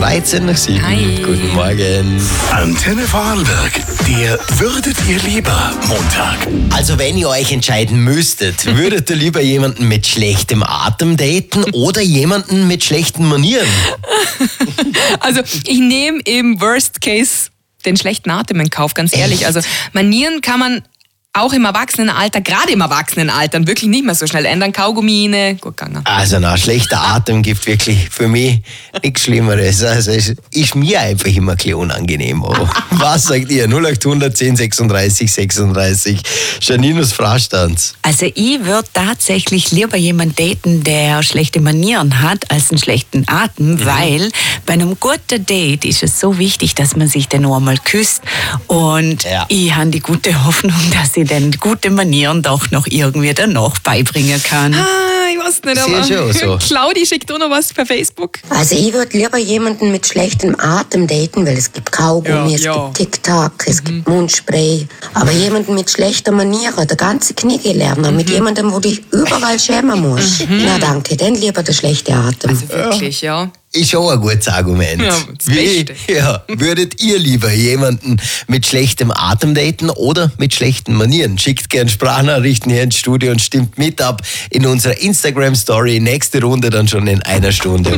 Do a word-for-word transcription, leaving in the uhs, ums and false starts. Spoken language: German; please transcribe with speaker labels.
Speaker 1: dreizehn nach sieben.
Speaker 2: Hi.
Speaker 1: Guten Morgen.
Speaker 3: Antenne Vorarlberg, der Würdet ihr lieber Montag.
Speaker 1: Also wenn ihr euch entscheiden müsstet, würdet ihr lieber jemanden mit schlechtem Atem daten oder jemanden mit schlechten Manieren?
Speaker 2: Also ich nehme im Worst Case den schlechten Atem in Kauf, ganz ehrlich.
Speaker 1: Echt?
Speaker 2: Also Manieren kann man auch im Erwachsenenalter, gerade im Erwachsenenalter, wirklich nicht mehr so schnell ändern. Kaugummine, gut gegangen.
Speaker 1: Also na, schlechter Atem gibt wirklich für mich nichts Schlimmeres. Also es ist mir einfach immer ein bisschen unangenehm. Oh. Was sagt ihr? null acht hundert zehn sechsunddreißig sechsunddreißig. Janinus Frastanz.
Speaker 4: Also ich würde tatsächlich lieber jemanden daten, der schlechte Manieren hat, als einen schlechten Atem, mhm. weil bei einem guten Date ist es so wichtig, dass man sich dann nur einmal küsst. Und
Speaker 1: Ja.
Speaker 4: ich habe die gute Hoffnung, dass ich dann gute Manieren doch noch irgendwie danach beibringen kann.
Speaker 2: Ah, ich weiß nicht,
Speaker 1: Sehr
Speaker 2: aber
Speaker 1: schön so.
Speaker 2: Claudi schickt auch noch was per Facebook.
Speaker 5: Also ich würde lieber jemanden mit schlechtem Atem daten, weil es gibt Kaugummi,
Speaker 2: Ja,
Speaker 5: es
Speaker 2: ja.
Speaker 5: gibt TikTok, es
Speaker 2: Mhm.
Speaker 5: gibt Mundspray. Aber jemanden mit schlechter Maniere, der ganze Knickelerner,
Speaker 2: Mhm.
Speaker 5: mit jemandem, wo dich überall schämen musst. Na danke, dann lieber der schlechte Atem.
Speaker 2: Also wirklich, ja.
Speaker 1: Ist schon ein gutes Argument.
Speaker 2: Ja, das
Speaker 1: Wie,
Speaker 2: Beste.
Speaker 1: ja, würdet ihr lieber jemanden mit schlechtem Atem daten oder mit schlechten Manieren? Schickt gern Sprachnachrichten hier ins Studio und stimmt mit ab in unserer Instagram-Story. Nächste Runde dann schon in einer Stunde.